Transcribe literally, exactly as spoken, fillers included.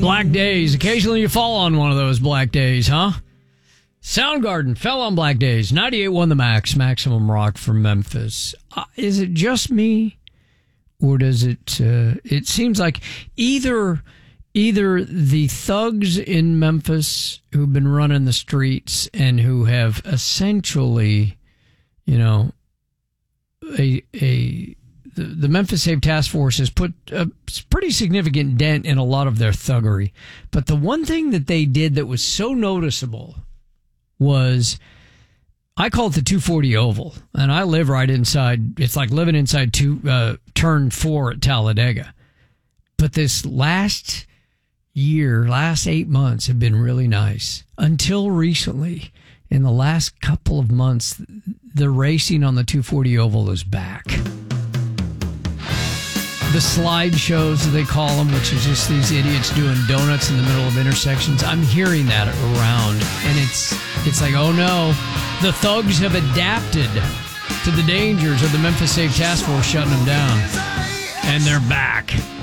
Black days. Occasionally you fall on one of those black days, huh? Soundgarden fell on black days. ninety-eight won the max. Maximum rock from Memphis. Uh, is it just me? Or does it... Uh, it seems like either... Either the thugs in Memphis who've been running the streets and who have essentially, you know, a a the, the Memphis Save Task Force has put a pretty significant dent in a lot of their thuggery. But the one thing that they did that was so noticeable was, I call it the two forty Oval, and I live right inside. It's like living inside two uh, turn four at Talladega. But this last year, last eight months have been really nice. Until recently, in the last couple of months, the racing on the two forty Oval is back. The slide shows, they call them, which is just these idiots doing donuts in the middle of intersections. I'm hearing that around, and it's it's like, oh no, the thugs have adapted to the dangers of the Memphis Save Task Force shutting them down, and they're back.